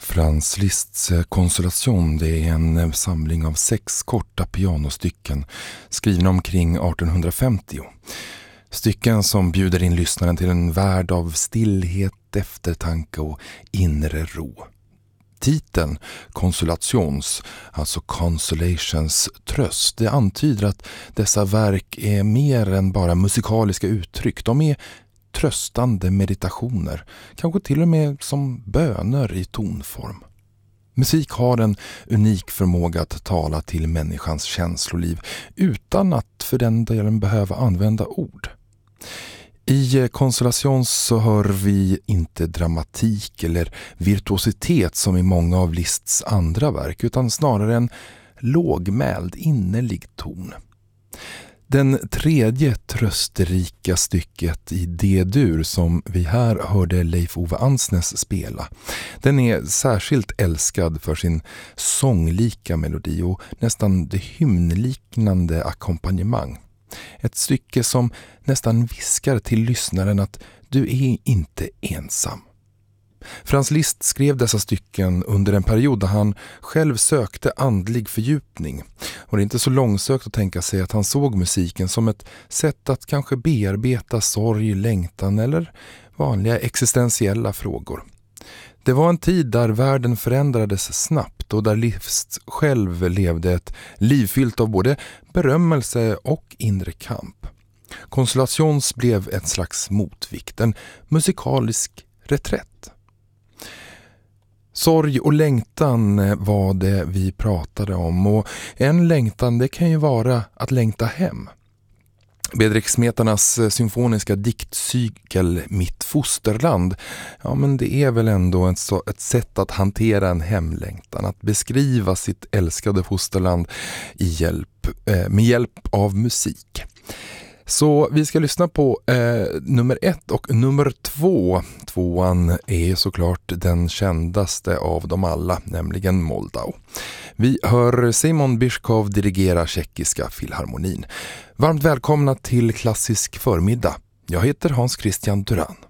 Franz Liszts Konsolation, det är en samling av 6 korta pianostycken skrivna omkring 1850. Stycken som bjuder in lyssnaren till en värld av stillhet, eftertanke och inre ro. Titeln Consolations, alltså Consolations tröst, det antyder att dessa verk är mer än bara musikaliska uttryck. De är tröstande meditationer, kanske till och med som böner i tonform. Musik har en unik förmåga att tala till människans känsloliv utan att för den delen behöva använda ord. I Consolations så hör vi inte dramatik eller virtuositet som i många av Liszts andra verk, utan snarare en lågmäld, innerlig ton. Den tredje trösterika stycket i D-dur som vi här hörde Leif Ove Ansnes spela, den är särskilt älskad för sin sånglika melodi och nästan det hymnliknande ackompanjemang. Ett stycke som nästan viskar till lyssnaren att du är inte ensam. Franz Liszt skrev dessa stycken under en period där han själv sökte andlig fördjupning. Och det är inte så långsökt att tänka sig att han såg musiken som ett sätt att kanske bearbeta sorg, längtan eller vanliga existentiella frågor. Det var en tid där världen förändrades snabbt och där Liszt själv levde ett liv fyllt av både berömmelse och inre kamp. Consolations blev ett slags motvikt, en musikalisk reträtt. Sorg och längtan var det vi pratade om, och en längtan det kan ju vara att längta hem. Bedřich Smetanas symfoniska diktcykel Mitt fosterland, ja men det är väl ändå ett sätt att hantera en hemlängtan, att beskriva sitt älskade fosterland med hjälp av musik. Så vi ska lyssna på nummer 1 och nummer 2. Tvåan är såklart den kändaste av dem alla, nämligen Moldau. Vi hör Simon Bischkov dirigera Tjeckiska filharmonin. Varmt välkomna till Klassisk förmiddag. Jag heter Hans Christian Duran.